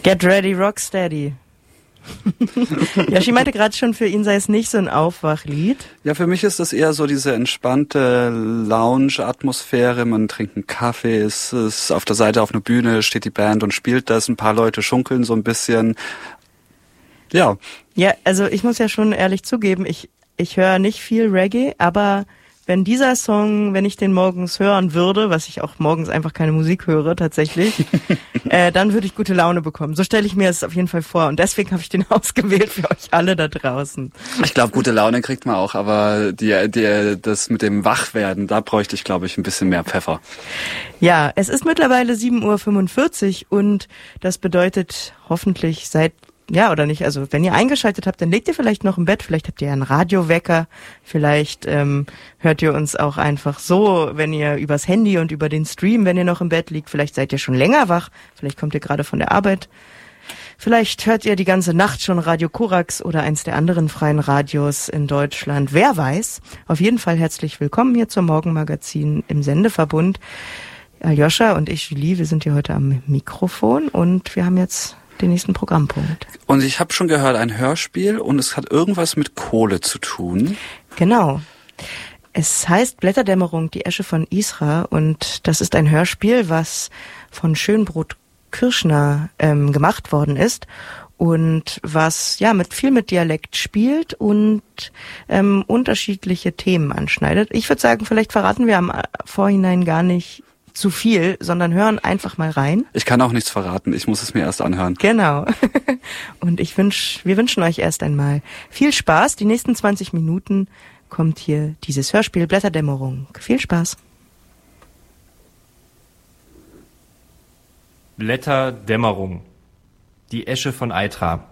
Get ready, Rocksteady. Yoshi meinte gerade schon, für ihn sei es nicht so ein Aufwachlied. Ja, für mich ist das eher so diese entspannte Lounge-Atmosphäre. Man trinkt einen Kaffee, es ist auf der Seite auf einer Bühne, steht die Band und spielt das. Ein paar Leute schunkeln so ein bisschen. Ja. Ja, also ich muss ja schon ehrlich zugeben, ich höre nicht viel Reggae, aber wenn dieser Song, wenn ich den morgens hören würde, was ich auch morgens einfach keine Musik höre tatsächlich, dann würde ich gute Laune bekommen. So stelle ich mir es auf jeden Fall vor. Und deswegen habe ich den ausgewählt für euch alle da draußen. Ich glaube, gute Laune kriegt man auch, aber das mit dem Wachwerden, da bräuchte ich, glaube ich, ein bisschen mehr Pfeffer. Ja, es ist mittlerweile 7:45 Uhr und das bedeutet hoffentlich oder nicht, also wenn ihr eingeschaltet habt, dann legt ihr vielleicht noch im Bett, vielleicht habt ihr einen Radiowecker, vielleicht hört ihr uns auch einfach so, wenn ihr übers Handy und über den Stream, wenn ihr noch im Bett liegt, vielleicht seid ihr schon länger wach, vielleicht kommt ihr gerade von der Arbeit, vielleicht hört ihr die ganze Nacht schon Radio Korax oder eins der anderen freien Radios in Deutschland, wer weiß. Auf jeden Fall herzlich willkommen hier zum Morgenmagazin im Sendeverbund. Aljoscha und ich, Julie, wir sind hier heute am Mikrofon und wir haben jetzt den nächsten Programmpunkt. Und ich habe schon gehört, ein Hörspiel und es hat irgendwas mit Kohle zu tun. Genau. Es heißt Blätterdämmerung, die Esche von Isra und das ist ein Hörspiel, was von Schönbrot Kirschner gemacht worden ist und was ja viel mit Dialekt spielt und unterschiedliche Themen anschneidet. Ich würde sagen, vielleicht verraten wir am Vorhinein gar nicht zu viel, sondern hören einfach mal rein. Ich kann auch nichts verraten, ich muss es mir erst anhören. Genau. Und wir wünschen euch erst einmal viel Spaß. Die nächsten 20 Minuten kommt hier dieses Hörspiel Blätterdämmerung. Viel Spaß. Blätterdämmerung. Die Esche von Eitra.